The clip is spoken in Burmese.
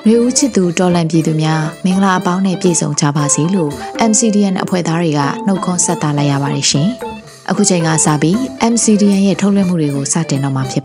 နှွေဦးချစ်သူတော်လန်ပြည်သူများမင်္ဂလာအပေါင်းနဲ့ပြည့်စုံကြပါစေလို့ MCDN အဖွဲ့သားတွေကနှုတ်ခွန်းဆက်တာလိုက်ရပါတယ်ရှင်။အခုချိန်ကစပြီး MCDN ရဲ့ထုတ်လွှင့်မှုတွေကိုစတင်တော့မှာဖြစ်